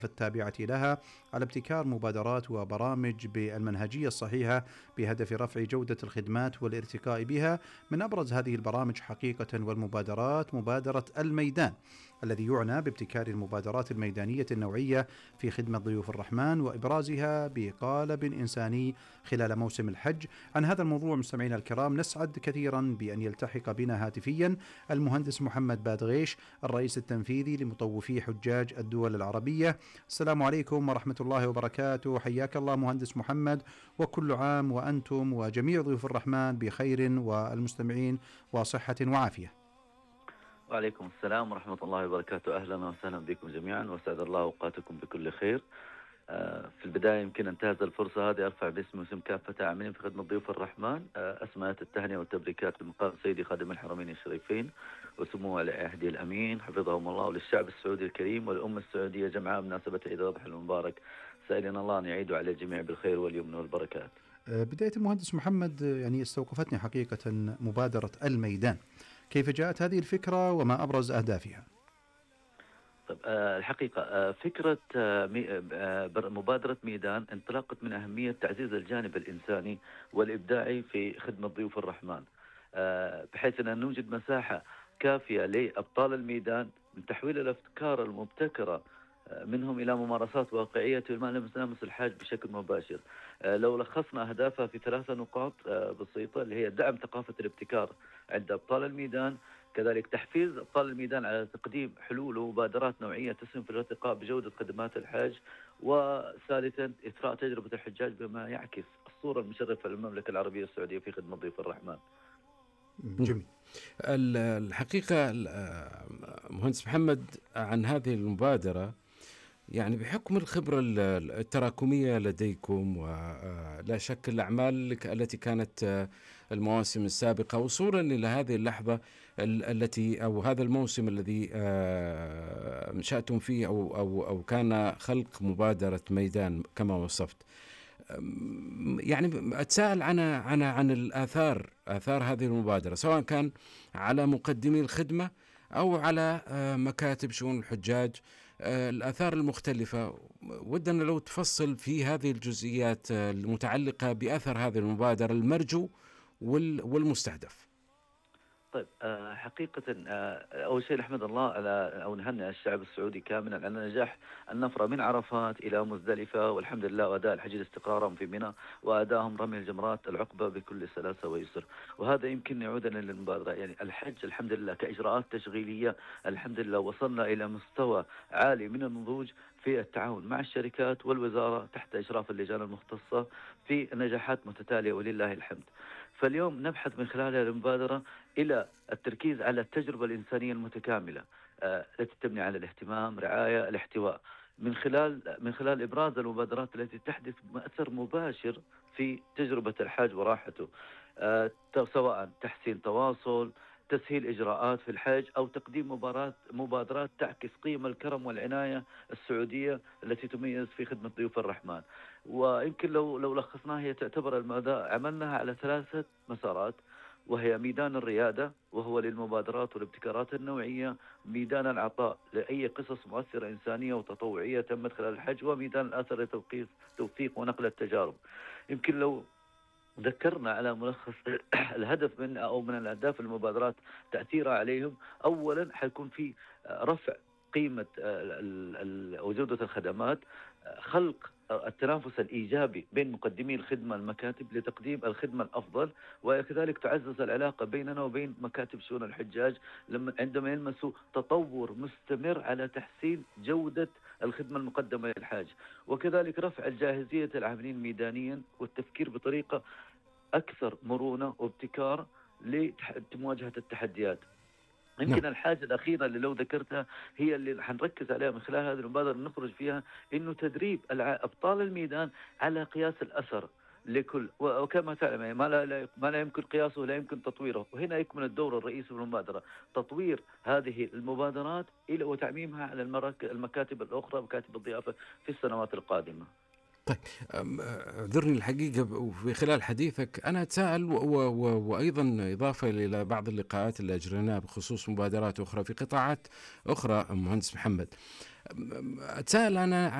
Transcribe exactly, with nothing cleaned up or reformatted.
التابعة لها على ابتكار مبادرات وبرامج بالمنهجية الصحيحة بهدف رفع جودة الخدمات والارتقاء بها. من أبرز هذه البرامج حقيقة والمبادرات مبادرة الميدان، الذي يعنى بابتكار المبادرات الميدانية النوعية في خدمة ضيوف الرحمن وإبرازها بقالب إنساني خلال موسم الحج. عن هذا الموضوع مستمعينا الكرام نسعد كثيرا بأن يلتحق بنا هاتفيا المهندس محمد بادغيش، الرئيس التنفيذي لمطوفي حجاج الدول العربية. السلام عليكم ورحمة الله وبركاته، حياك الله مهندس محمد، وكل عام وأنتم وجميع ضيوف الرحمن بخير والمستمعين وصحة وعافية. وعليكم السلام ورحمة الله وبركاته، أهلا وسهلا بكم جميعا وسعد الله أوقاتكم بكل خير. في البداية يمكن أنتهز الفرصة هذه أرفع باسم واسم كافة عاملين في خدمة ضيوف الرحمن أسماءات التهنئة والتبريكات لمقام سيدي خادم الحرمين الشريفين وسمو ولي عهده الأمين حفظهم الله، وللشعب السعودي الكريم والأمة السعودية جمعاء بمناسبة عيد الأضحى المبارك، سائلين الله أن يعيد على الجميع بالخير واليمن والبركات. بداية المهندس محمد، يعني استوقفتني حقيقة مبادرة الميدان، كيف جاءت هذه الفكرة وما أبرز أهدافها؟ طيب آه الحقيقة آه فكرة آه آه مبادرة ميدان انطلقت من أهمية تعزيز الجانب الإنساني والإبداعي في خدمة ضيوف الرحمن، آه بحيث أن نوجد مساحة كافية لأبطال الميدان من تحويل الأفكار المبتكرة منهم إلى ممارسات واقعية تلامس الحاج بشكل مباشر. آه لو لخصنا أهدافها في ثلاثة نقاط آه بسيطة، اللي هي دعم ثقافة الابتكار عند أبطال الميدان، كذلك تحفيز أبطال الميدان على تقديم حلول ومبادرات نوعية تسهم في الارتقاء بجودة خدمات الحاج، وثالثا إثراء تجربة الحجاج بما يعكس الصورة المشرفة للمملكة العربية السعودية في خدمة ضيوف الرحمن. جميل. الحقيقة مهندس محمد، عن هذه المبادرة يعني بحكم الخبرة التراكمية لديكم ولا شك الأعمال التي كانت المواسم السابقة وصولا إلى هذه اللحظة التي أو هذا الموسم الذي انشأتم فيه أو أو أو كان خلق مبادرة ميدان كما وصفت، يعني أتساءل عن عن عن الآثار آثار هذه المبادرة، سواء كان على مقدمي الخدمة أو على مكاتب شؤون الحجاج، الآثار المختلفة. ودنا لو تفصل في هذه الجزئيات المتعلقة بأثر هذه المبادرة المرجو والمستهدف. طيب آه حقيقة آه أول شيء نحمد الله على أو نهنئ الشعب السعودي كاملا على نجاح النفرة من عرفات إلى مزدلفة، والحمد لله، وأداء الحجيج استقرارهم في منى وأدائهم رمي الجمرات العقبة بكل سلاسة ويسر. وهذا يمكن يعودنا للمبادرة، يعني الحج الحمد لله كإجراءات تشغيلية الحمد لله وصلنا إلى مستوى عالي من النضوج في التعاون مع الشركات والوزارة تحت إشراف اللجان المختصة في نجاحات متتالية ولله الحمد. فاليوم نبحث من خلال المبادرة إلى التركيز على التجربة الإنسانية المتكاملة آه التي تبني على الاهتمام، رعاية، الاحتواء، من خلال من خلال إبراز المبادرات التي تحدث أثر مباشر في تجربة الحاج وراحته، آه سواء تحسين تواصل، تسهيل إجراءات في الحج، أو تقديم مبادرات مبادرات تعكس قيم الكرم والعناية السعودية التي تميز في خدمة ضيوف الرحمن. ويمكن لو لو لخصناها هي تعتبر المبادرة عملناها على ثلاثة مسارات، وهي ميدان الريادة وهو للمبادرات والابتكارات النوعية، ميدان العطاء لأي قصص مؤثرة إنسانية وتطوعية تمت خلال الحج، وميدان الأثر لتوقيف توثيق ونقل التجارب. يمكن لو ذكرنا على ملخص الهدف من أو من الأهداف المبادرات تأثيرها عليهم، أولا حيكون في رفع قيمة وجودة الخدمات، خلق التنافس الإيجابي بين مقدمي الخدمة المكاتب لتقديم الخدمة الأفضل، وكذلك تعزز العلاقة بيننا وبين مكاتب شؤون الحجاج لما عندما يلمسوا تطور مستمر على تحسين جودة الخدمة المقدمة للحاج، وكذلك رفع الجاهزية العاملين ميدانيا والتفكير بطريقة أكثر مرونة وابتكار لمواجهة التحديات. يمكن الحاجة الأخيرة اللي لو ذكرتها هي اللي حنركز عليها من خلال هذه المبادرة نخرج فيها، إنه تدريب أبطال الميدان على قياس الأثر لكل، وكما تعلم ما لا ما لا يمكن قياسه لا يمكن تطويره، وهنا يكمن الدور الرئيسي في المبادرة تطوير هذه المبادرات إلى وتعميمها على المكاتب الأخرى، مكاتب الضيافة في السنوات القادمة. طيب اعذرني الحقيقة وفي خلال حديثك أنا أتساءل و و وأيضا إضافة إلى بعض اللقاءات اللي أجريناها بخصوص مبادرات أخرى في قطاعات أخرى مهندس محمد، أتساءل أنا